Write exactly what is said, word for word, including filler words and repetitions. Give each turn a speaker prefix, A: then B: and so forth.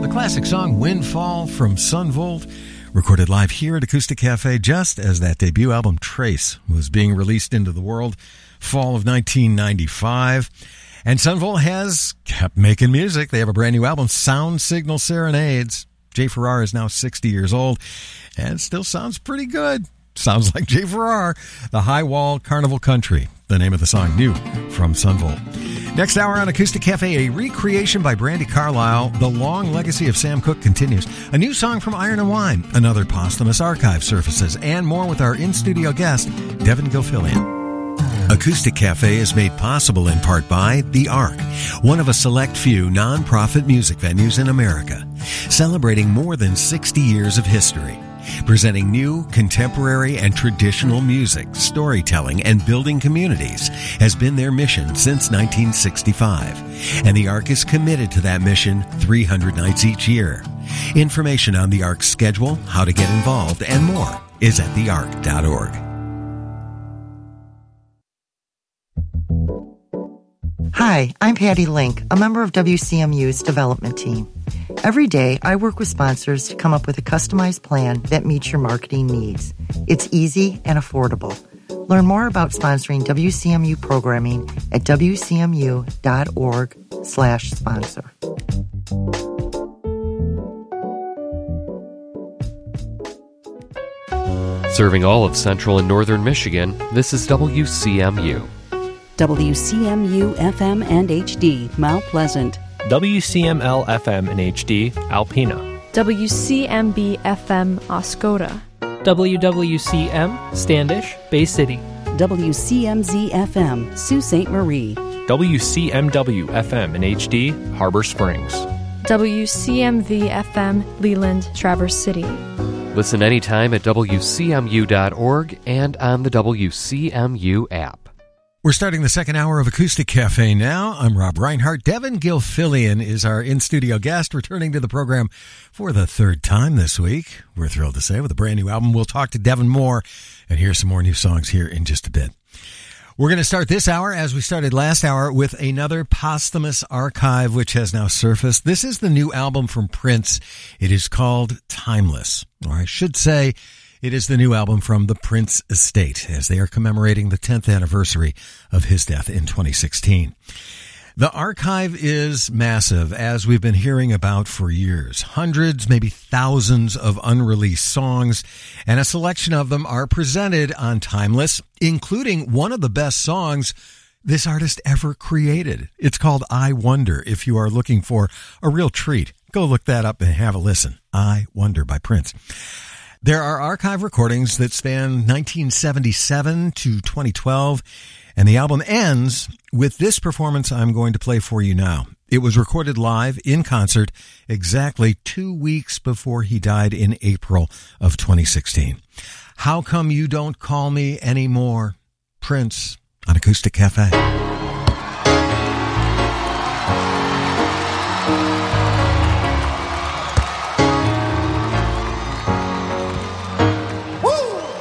A: the classic song Windfall from Sunvolt, recorded live here at Acoustic Cafe just as that debut album Trace was being released into the world, fall of nineteen ninety-five. And Sunvolt has kept making music. They have a brand new album, Sound Signal Serenades. Jay Farrar is now sixty years old and still sounds pretty good. Sounds like Jay Farrar. The High Wall Carnival Country, the name of the song, new from Sunvolt. Next hour on Acoustic Cafe, a recreation by Brandi Carlile. The long legacy of Sam Cooke continues. A new song from Iron and Wine. Another posthumous archive surfaces. And more with our in-studio guest, Devin Gilfillian. Acoustic Cafe is made possible in part by The Ark, one of a select few non-profit music venues in America, celebrating more than sixty years of history. Presenting new, contemporary, and traditional music, storytelling, and building communities has been their mission since nineteen sixty-five. And the Ark is committed to that mission three hundred nights each year. Information on the Ark's schedule, how to get involved, and more is at the ark dot org.
B: Hi, I'm Patty Link, a member of W C M U's development team. Every day, I work with sponsors to come up with a customized plan that meets your marketing needs. It's easy and affordable. Learn more about sponsoring W C M U programming at w c m u dot org slash sponsor.
C: Serving all of central and northern Michigan, this is W C M U.
D: W C M U F M and H D, Mount Pleasant.
E: W C M L F M and H D, Alpena.
F: W C M B F M, Oscoda.
G: W W C M, Standish, Bay City.
D: W C M Z F M, Sault Ste. Marie.
E: W C M W F M and H D, Harbor Springs.
F: W C M V F M, Leland, Traverse City.
C: Listen anytime at w c m u dot org and on the W C M U app.
A: We're starting the second hour of Acoustic Cafe now. I'm Rob Reinhart. Devin Gilfillian is our in-studio guest, returning to the program for the third time this week. We're thrilled to say, with a brand new album. We'll talk to Devin more and hear some more new songs here in just a bit. We're going to start this hour, as we started last hour, with another posthumous archive which has now surfaced. This is the new album from Prince. It is called Timeless, or I should say, it is the new album from the Prince estate, as they are commemorating the tenth anniversary of his death in twenty sixteen. The archive is massive, as we've been hearing about for years. Hundreds, maybe thousands of unreleased songs, and a selection of them are presented on Timeless, including one of the best songs this artist ever created. It's called I Wonder. If you are looking for a real treat, go look that up and have a listen. I Wonder by Prince. There are archive recordings that span nineteen seventy-seven to twenty twelve, and the album ends with this performance I'm going to play for you now. It was recorded live in concert exactly two weeks before he died in April of twenty sixteen. How Come You Don't Call Me Anymore? Prince on Acoustic Cafe.